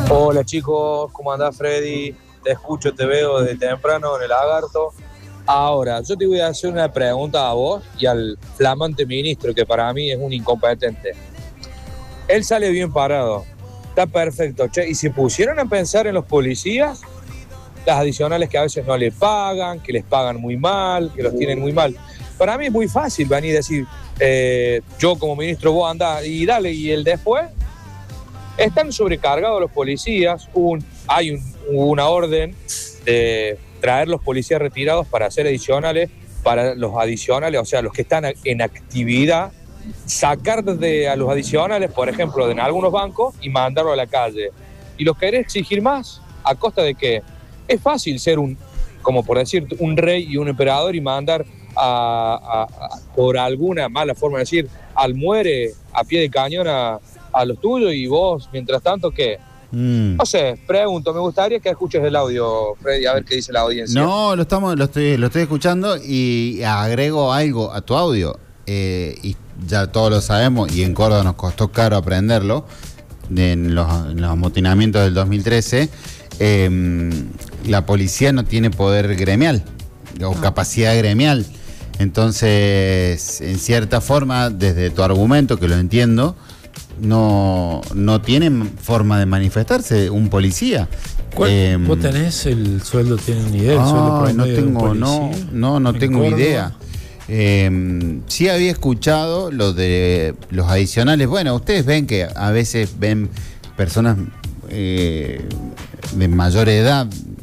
Hola chicos, ¿cómo andás Freddy? Te escucho, te veo desde temprano en el Lagarto. Ahora, yo te voy a hacer una pregunta a vos y al flamante ministro, que para mí es un incompetente. Él sale bien parado, está perfecto, che. Y si pusieron a pensar en los policías, las adicionales que a veces no le pagan, que les pagan muy mal, que los tienen muy mal. Para mí es muy fácil venir y decir, yo como ministro vos andás y dale, y el después. Están sobrecargados los policías, hay una orden de traer los policías retirados para hacer adicionales, para los adicionales, o sea, los que están en actividad, sacar a los adicionales, por ejemplo, de algunos bancos y mandarlo a la calle. Y los querés exigir más, ¿a costa de qué? Es fácil ser como por decir, un rey y un emperador y mandar por alguna mala forma de decir, al muere a pie de cañón a los tuyos y vos, mientras tanto, ¿qué? No sé, pregunto, me gustaría que escuches el audio, Freddy, a ver qué dice la audiencia. No, lo estoy escuchando y agrego algo a tu audio. Y ya todos lo sabemos, y en Córdoba nos costó caro aprenderlo, en los amotinamientos del 2013, la policía no tiene poder gremial o capacidad gremial. Entonces, en cierta forma, desde tu argumento, que lo entiendo, no tienen forma de manifestarse un policía. ¿Vos tenés el sueldo? ¿Tienen idea del sueldo promedio de un policía? No tengo idea. Sí había escuchado lo de los adicionales. Bueno, ustedes ven que a veces ven personas de mayor edad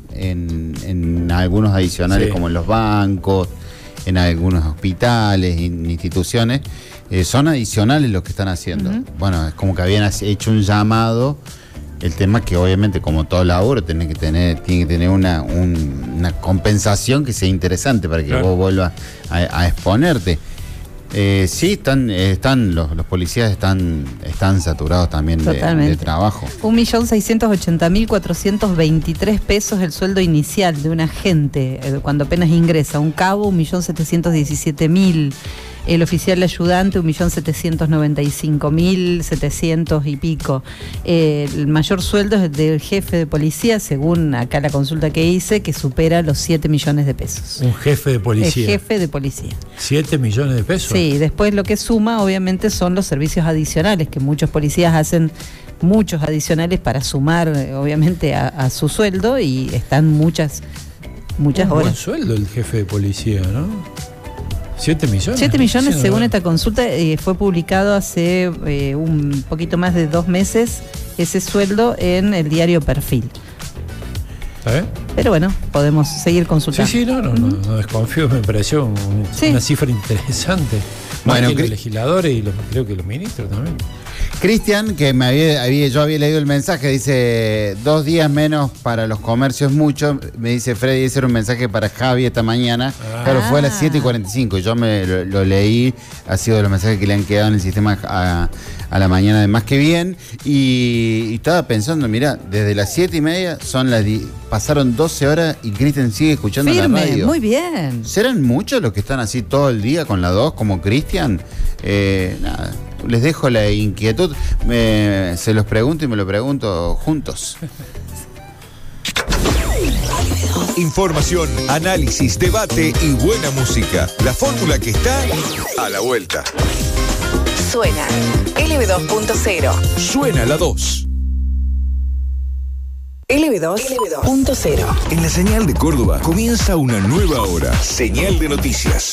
en algunos adicionales, sí, como en los bancos, en algunos hospitales, en instituciones. Son adicionales los que están haciendo. Uh-huh. Bueno, es como que habían hecho un llamado. El tema es que obviamente, como todo laburo, tiene que tener una compensación que sea interesante para que vos vuelvas a exponerte. Sí, están los policías están saturados también de trabajo. 1.680.423 pesos el sueldo inicial de un agente cuando apenas ingresa. Un cabo, 1.717.000. El oficial ayudante, 1.795.700 y pico. El mayor sueldo es el del jefe de policía, según acá la consulta que hice, que supera los 7 millones de pesos. ¿Un jefe de policía? El jefe de policía. ¿7 millones de pesos? Sí, después lo que suma, obviamente, son los servicios adicionales, que muchos policías hacen muchos adicionales para sumar, obviamente, a su sueldo, y están muchas horas. Buen sueldo el jefe de policía, ¿no? 7 millones. 7 millones, según esta consulta, fue publicado hace un poquito más de 2 meses ese sueldo en el diario Perfil. ¿Está bien? Pero bueno, podemos seguir consultando. Sí, no desconfío, me pareció una cifra interesante. Bueno, que los legisladores y creo que los ministros también. Cristian, que yo había leído el mensaje, dice 2 días menos para los comercios, mucho. Me dice Freddy, ese era un mensaje para Javi esta mañana. Claro, fue a las 7:45. Yo lo leí, ha sido de los mensajes que le han quedado en el sistema a la mañana de Más que Bien. Y estaba pensando, mirá, desde las 7:30 pasaron 12 horas y Cristian sigue escuchando la radio. Muy bien. ¿Serán muchos los que están así todo el día con la 2 como Cristian? Nada. Les dejo la inquietud, se los pregunto y me lo pregunto juntos. Información, análisis, debate y buena música. La fórmula que está a la vuelta. Suena LB2.0. Suena la 2. LB2.0. En la señal de Córdoba comienza una nueva hora. Señal de noticias.